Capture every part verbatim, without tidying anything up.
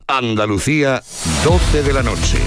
Andalucía, doce de la noche.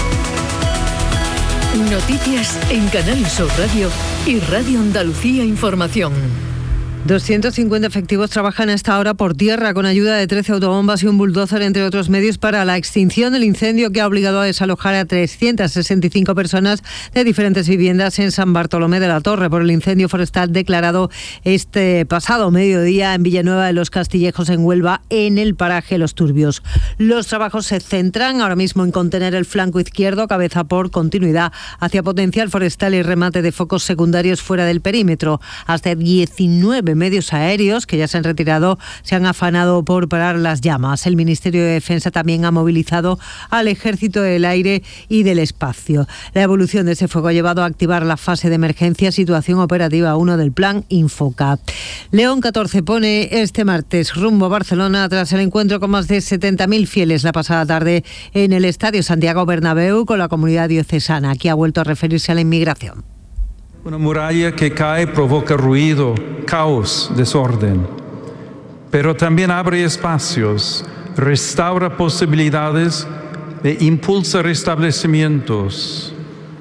Noticias en Canal Sur Radio y Radio Andalucía Información. doscientos cincuenta efectivos trabajan a esta hora por tierra con ayuda de trece autobombas y un bulldozer, entre otros medios, para la extinción del incendio que ha obligado a desalojar a trescientas sesenta y cinco personas de diferentes viviendas en San Bartolomé de la Torre por el incendio forestal declarado este pasado mediodía en Villanueva de los Castillejos, en Huelva, en el paraje Los Turbios. Los trabajos se centran ahora mismo en contener el flanco izquierdo, cabeza por continuidad hacia potencial forestal y remate de focos secundarios fuera del perímetro. Hasta diecinueve medios aéreos que ya se han retirado se han afanado por parar las llamas. El Ministerio de Defensa también ha movilizado al Ejército del Aire y del Espacio. La evolución de ese fuego ha llevado a activar la fase de emergencia, situación operativa uno del plan Infoca. León catorce pone este martes rumbo a Barcelona tras el encuentro con más de setenta mil fieles la pasada tarde en el Estadio Santiago Bernabéu con la comunidad diocesana. Aquí ha vuelto a referirse a la inmigración. Una muralla que cae provoca ruido, caos, desorden, pero también abre espacios, restaura posibilidades e impulsa restablecimientos.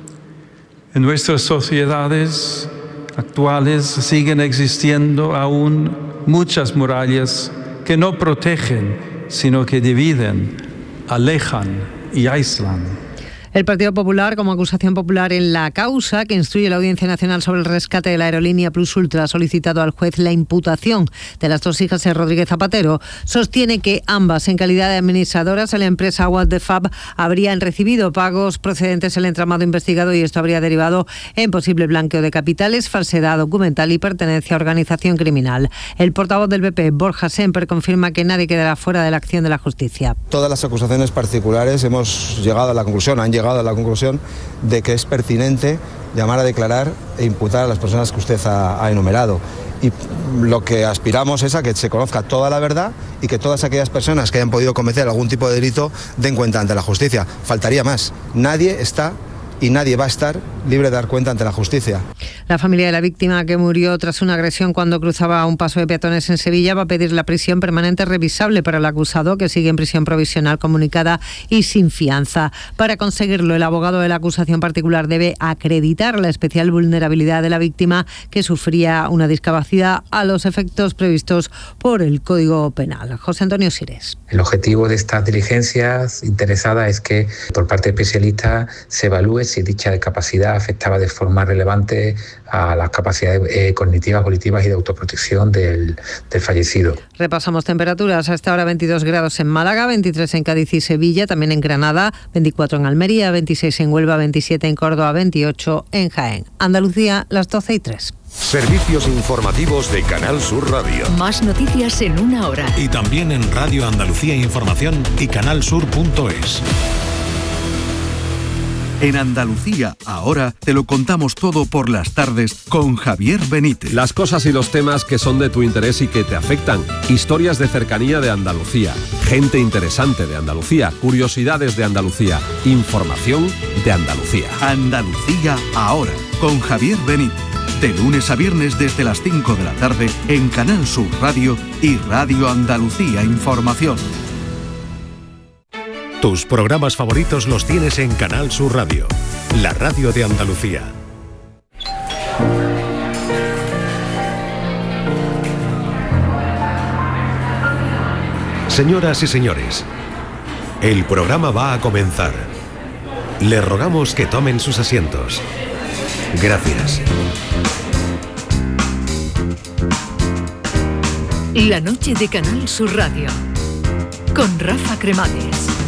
En nuestras sociedades actuales siguen existiendo aún muchas murallas que no protegen, sino que dividen, alejan y aíslan. El Partido Popular, como acusación popular en la causa que instruye la Audiencia Nacional sobre el rescate de la aerolínea Plus Ultra, ha solicitado al juez la imputación de las dos hijas de Rodríguez Zapatero. Sostiene que ambas, en calidad de administradoras en la empresa What the Fab, habrían recibido pagos procedentes del entramado investigado y esto habría derivado en posible blanqueo de capitales, falsedad documental y pertenencia a organización criminal. El portavoz del B P, Borja Semper, confirma que nadie quedará fuera de la acción de la justicia. Todas las acusaciones particulares hemos llegado a la conclusión, han llegado llegado a la conclusión de que es pertinente llamar a declarar e imputar a las personas que usted ha, ha enumerado. Y lo que aspiramos es a que se conozca toda la verdad y que todas aquellas personas que hayan podido cometer algún tipo de delito den cuenta ante la justicia. Faltaría más. Nadie está y nadie va a estar libre de dar cuenta ante la justicia. La familia de la víctima, que murió tras una agresión cuando cruzaba un paso de peatones en Sevilla, va a pedir la prisión permanente revisable para el acusado, que sigue en prisión provisional comunicada y sin fianza. Para conseguirlo, el abogado de la acusación particular debe acreditar la especial vulnerabilidad de la víctima, que sufría una discapacidad a los efectos previstos por el Código Penal. José Antonio Sires. El objetivo de estas diligencias interesadas es que, por parte de especialistas, se evalúe si dicha discapacidad afectaba de forma relevante a las capacidades eh, cognitivas, volitivas y de autoprotección del, del fallecido. Repasamos temperaturas. A esta hora veintidós grados en Málaga, veintitrés en Cádiz y Sevilla, también en Granada, veinticuatro en Almería, veintiséis en Huelva, veintisiete en Córdoba, veintiocho en Jaén. Andalucía, las doce y tres. Servicios informativos de Canal Sur Radio. Más noticias en una hora. Y también en Radio Andalucía Información y canalsur punto es. En Andalucía, ahora, te lo contamos todo por las tardes con Javier Benítez. Las cosas y los temas que son de tu interés y que te afectan. Historias de cercanía de Andalucía. Gente interesante de Andalucía. Curiosidades de Andalucía. Información de Andalucía. Andalucía, ahora, con Javier Benítez. De lunes a viernes desde las cinco de la tarde en Canal Sur Radio y Radio Andalucía Información. Tus programas favoritos los tienes en Canal Sur Radio, la radio de Andalucía. Señoras y señores, el programa va a comenzar. Les rogamos que tomen sus asientos. Gracias. La noche de Canal Sur Radio con Rafa Cremades.